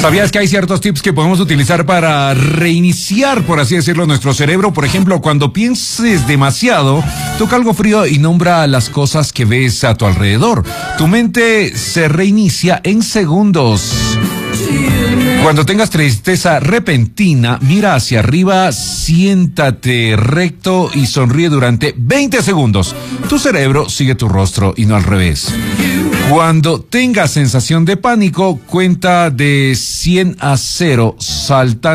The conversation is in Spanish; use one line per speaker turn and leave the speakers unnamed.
¿Sabías que hay ciertos tips que podemos utilizar para reiniciar, por así decirlo, nuestro cerebro? Por ejemplo, cuando pienses demasiado, toca algo frío y nombra las cosas que ves a tu alrededor. Tu mente se reinicia en segundos. Cuando tengas tristeza repentina, mira hacia arriba, siéntate recto y sonríe durante 20 segundos. Tu cerebro sigue tu rostro y no al revés. Cuando tengas sensación de pánico, cuenta de 100 a 0 saltando